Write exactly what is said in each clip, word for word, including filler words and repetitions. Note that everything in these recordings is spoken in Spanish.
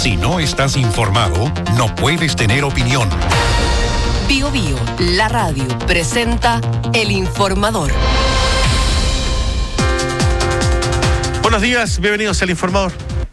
Si no estás informado, no puedes tener opinión. Bio Bio, la radio, presenta El Informador. Buenos días, bienvenidos al Informador.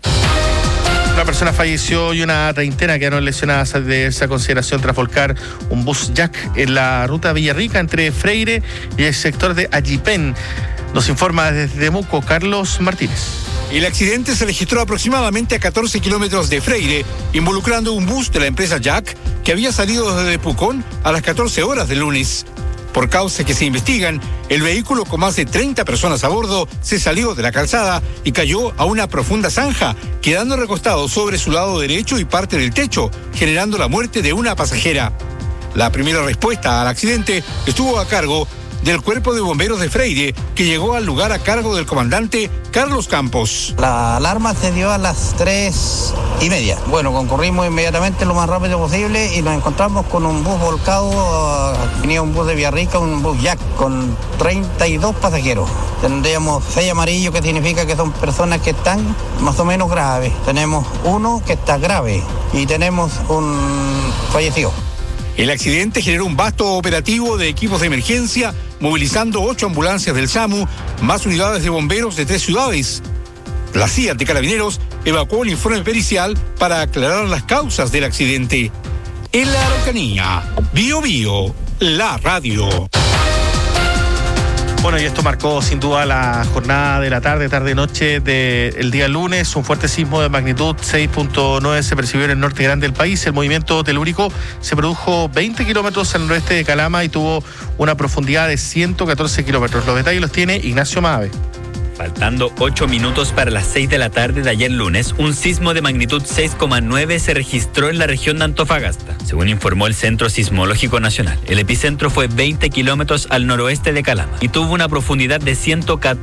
Una persona falleció y una treintena quedaron lesionadas de esa consideración tras volcar un bus Jack en la ruta Villarrica entre Freire y el sector de Allipén. Nos informa desde Temuco Carlos Martínez. El accidente se registró aproximadamente a catorce kilómetros de Freire, involucrando un bus de la empresa Jack que había salido desde Pucón a las catorce horas del lunes. Por causas que se investigan, el vehículo con más de treinta personas a bordo se salió de la calzada y cayó a una profunda zanja, quedando recostado sobre su lado derecho y parte del techo, generando la muerte de una pasajera. La primera respuesta al accidente estuvo a cargo del Cuerpo de Bomberos de Freire, que llegó al lugar a cargo del comandante Carlos Campos. La alarma se dio a las tres y media. Bueno, concurrimos inmediatamente lo más rápido posible y nos encontramos con un bus volcado. Venía un bus de Villarrica, un bus Jack con treinta y dos pasajeros. Tendríamos seis amarillos, que significa que son personas que están más o menos graves. Tenemos uno que está grave y tenemos un fallecido. El accidente generó un vasto operativo de equipos de emergencia, movilizando ocho ambulancias del SAMU, más unidades de bomberos de tres ciudades. La C I A de Carabineros evacuó el informe pericial para aclarar las causas del accidente. En la Araucanía, Bio Bio, la radio. Bueno, y esto marcó sin duda la jornada de la tarde, tarde-noche del día lunes. Un fuerte sismo de magnitud seis punto nueve se percibió en el norte grande del país. El movimiento telúrico se produjo veinte kilómetros al noreste de Calama y tuvo una profundidad de ciento catorce kilómetros. Los detalles los tiene Ignacio Mave. Faltando ocho minutos para las seis de la tarde de ayer lunes, un sismo de magnitud seis coma nueve se registró en la región de Antofagasta, según informó el Centro Sismológico Nacional. El epicentro fue veinte kilómetros al noroeste de Calama y tuvo una profundidad de ciento catorce